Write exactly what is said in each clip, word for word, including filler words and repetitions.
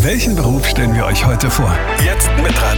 Welchen Beruf stellen wir euch heute vor? Jetzt mitraten.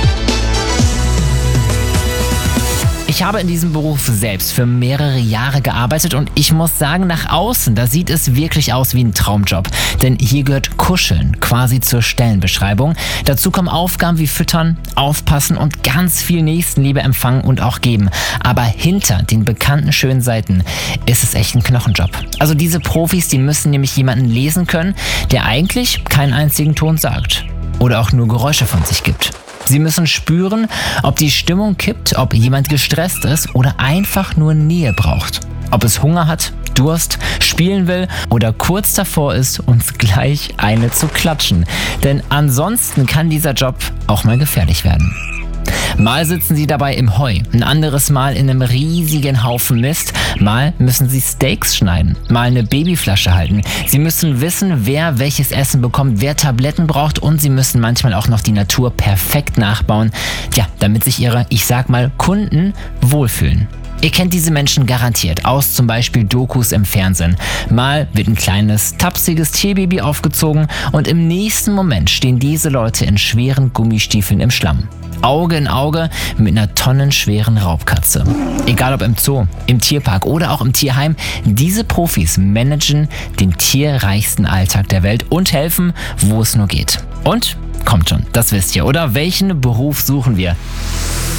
Ich habe in diesem Beruf selbst für mehrere Jahre gearbeitet und ich muss sagen, nach außen, da sieht es wirklich aus wie ein Traumjob. Denn hier gehört Kuscheln quasi zur Stellenbeschreibung. Dazu kommen Aufgaben wie Füttern, Aufpassen und ganz viel Nächstenliebe empfangen und auch geben. Aber hinter den bekannten schönen Seiten ist es echt ein Knochenjob. Also diese Profis, die müssen nämlich jemanden lesen können, der eigentlich keinen einzigen Ton sagt. Oder auch nur Geräusche von sich gibt. Sie müssen spüren, ob die Stimmung kippt, ob jemand gestresst ist oder einfach nur Nähe braucht. Ob es Hunger hat, Durst, spielen will oder kurz davor ist, uns gleich eine zu klatschen. Denn ansonsten kann dieser Job auch mal gefährlich werden. Mal sitzen sie dabei im Heu, ein anderes Mal in einem riesigen Haufen Mist, mal müssen sie Steaks schneiden, mal eine Babyflasche halten. Sie müssen wissen, wer welches Essen bekommt, wer Tabletten braucht und sie müssen manchmal auch noch die Natur perfekt nachbauen, ja, damit sich ihre, ich sag mal, Kunden wohlfühlen. Ihr kennt diese Menschen garantiert aus zum Beispiel Dokus im Fernsehen. Mal wird ein kleines, tapsiges Tierbaby aufgezogen und im nächsten Moment stehen diese Leute in schweren Gummistiefeln im Schlamm. Auge in Auge mit einer tonnenschweren Raubkatze. Egal ob im Zoo, im Tierpark oder auch im Tierheim, diese Profis managen den tierreichsten Alltag der Welt und helfen, wo es nur geht. Und, kommt schon, das wisst ihr, oder? Welchen Beruf suchen wir?